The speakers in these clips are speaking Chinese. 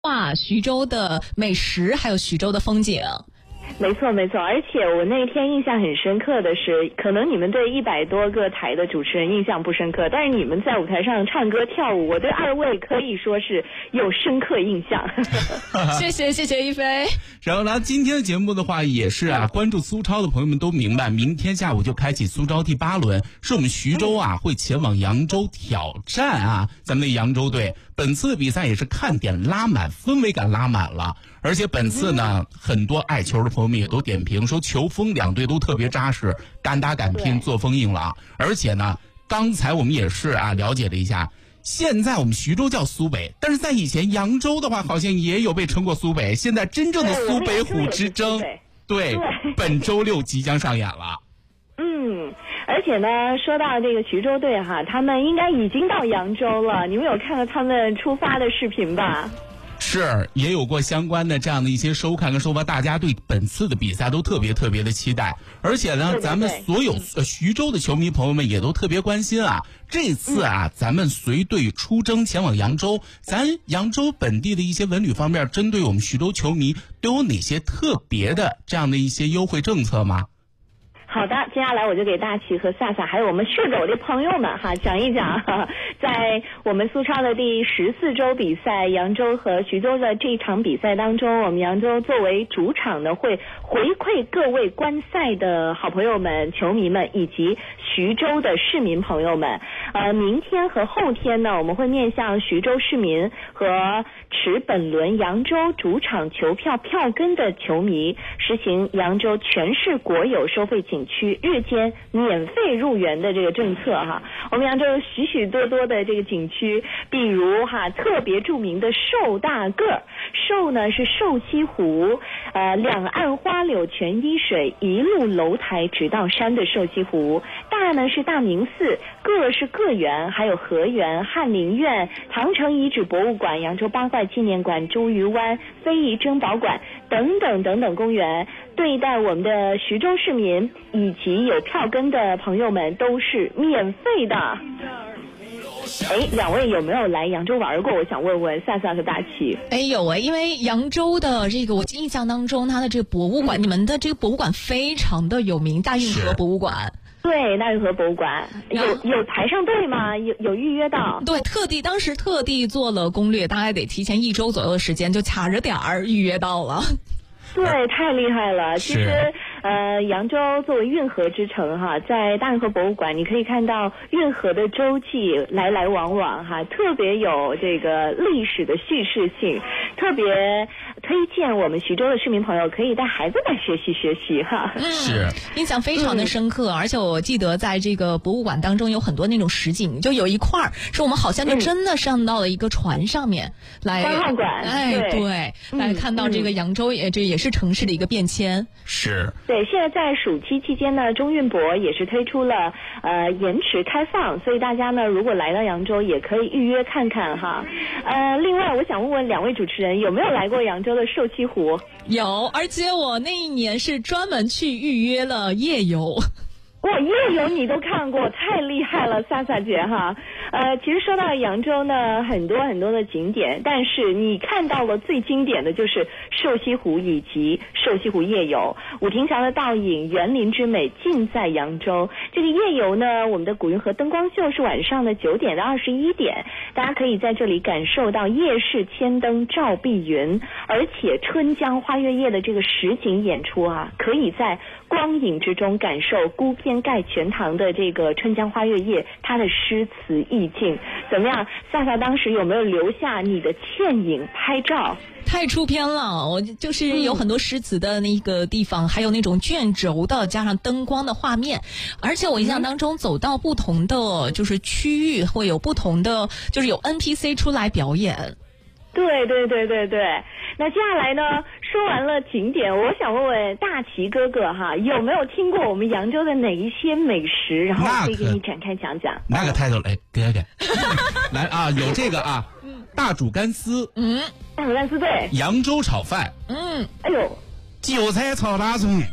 哇，徐州的美食还有徐州的风景。 没错没错，而且我那天印象很深刻的是，可能你们对100多个台的主持人印象不深刻，但是你们在舞台上唱歌跳舞，我对二位可以说是有深刻印象。 谢谢一菲。 然后呢，今天的节目的话也是啊，关注苏超的朋友们都明白，明天下午就开启苏超第8轮，是我们徐州啊会前往扬州挑战啊咱们的扬州队。本次的比赛也是看点拉满，氛围感拉满了，而且本次呢，很多爱球的朋友们也都点评说，球风两队都特别扎实，敢打敢拼，作风硬朗。而且呢，刚才我们也是啊了解了一下，现在我们徐州叫苏北，但是在以前扬州的话，好像也有被称过苏北。现在真正的苏北虎之争，对，本周6即将上演了。 而且呢，说到这个徐州队哈，他们应该已经到扬州了。你们有看到他们出发的视频吧？ 是，也有过相关的这样的一些收看跟收发，大家对本次的比赛都特别的期待。而且呢，咱们所有徐州的球迷朋友们也都特别关心啊。这次啊，咱们随队出征前往扬州，咱扬州本地的一些文旅方面，针对我们徐州球迷都有哪些特别的这样的一些优惠政策吗？ 好的，接下来我就给大齐和萨萨还有我们血狗的朋友们哈讲一讲哈，在我们苏超的第14周比赛，扬州和徐州的这场比赛当中，我们扬州作为主场呢，会回馈各位观赛的好朋友们、球迷们以及徐州的市民朋友们。明天和后天呢，我们会面向徐州市民和持本轮扬州主场球票票根的球迷，实行扬州全市国有收费景区日间免费入园的这个政策哈。我们扬州有许许多多的这个景区，比如哈特别著名的寿大个儿，寿呢是瘦西湖，两岸花柳全依水，一路楼台直到山的瘦西湖。大呢是大明寺，个是个园，还有河园、翰林院、唐城遗址博物馆、扬州八怪纪念馆、茱萸湾、非遗珍宝馆等等公园。对待我们的徐州市民以及有票根的朋友们都是免费的。两位有没有来扬州玩过？我想问问萨萨和大齐。 有因为扬州的这个我印象当中，它的这个博物馆，你们的这个博物馆非常的有名，大运河博物馆。 对，大运河博物馆有排上队吗？有预约到？ 对，当时特地做了攻略，大概得提前1周左右的时间，就卡着点儿预约到了。 对，太厉害了。其实扬州作为运河之城哈，在大运河博物馆你可以看到运河的洲际来来往往哈，特别有这个历史的叙事性，特别推荐我们徐州的市民朋友可以带孩子来学习哈。 是， 印象非常的深刻。而且我记得在这个博物馆当中有很多那种实景，就有一块是我们好像就真的上到了一个船上面来观号馆， 对，来看到这个扬州这也是城市的一个变迁。 是， 对，现在在暑期期间呢，中运博也是推出了延迟开放，所以大家呢如果来到扬州也可以预约看看哈。另外我想问问两位主持人有没有来过扬州的瘦西湖？ 有，而且我那一年是专门去预约了夜游。 哇，夜游你都看过，太厉害了，萨萨姐哈。其实说到扬州呢，很多的景点，但是你看到了最经典的就是瘦西湖以及瘦西湖夜游。武亭桥的倒影，园林之美尽在扬州。这个夜游呢，我们的古运河灯光秀是晚上的9点到21点，大家可以在这里感受到夜市千灯照碧云，而且春江花月夜的这个实景演出啊，可以在光影之中感受孤篇盖全堂的这个春江花月夜它的诗词意境。怎么样，萨萨当时有没有留下你的倩影拍照？ 太出片了，我就是有很多诗词的那个地方，还有那种卷轴的加上灯光的画面，而且我印象当中走到不同的就是区域会有不同的就是有 NPC 出来表演。 对，那接下来呢，说完了景点，我想问问大齐哥哥哈，有没有听过我们扬州的哪一些美食，然后可以给你展开讲讲。 那个 title 来给来啊，有这个啊，大煮干丝， 大煮干丝，对， 扬州炒饭， 哎呦， 韭菜炒大葱。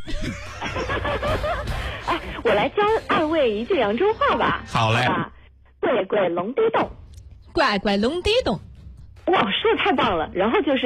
我来教二位一句扬州话吧。 好嘞。 乖乖龙地洞， 乖乖龙地洞。 哇，说的太棒了。然后就是